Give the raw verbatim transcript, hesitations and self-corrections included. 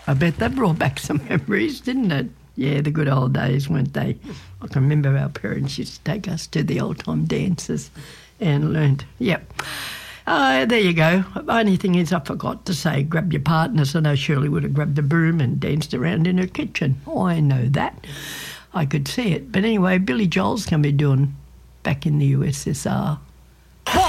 I bet that brought back some memories, didn't it? Yeah, the good old days, weren't they? I can remember our parents used to take us to the old-time dances and learned. Yep. Uh, there you go. The only thing is I forgot to say grab your partners. I know Shirley would have grabbed a broom and danced around in her kitchen. Oh, I know that. I could see it. But anyway, Billy Joel's going to be doing Back in the U S S R.